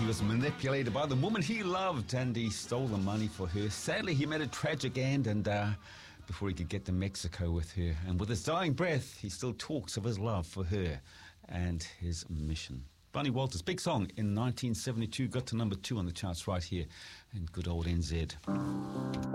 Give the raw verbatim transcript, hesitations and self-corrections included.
he was manipulated by the woman he loved and he stole the money for her. Sadly, he met a tragic end and uh, before he could get to Mexico with her. And with his dying breath, he still talks of his love for her and his mission. Barney Walters, big song in nineteen seventy-two, got to number two on the charts right here in good old N Z.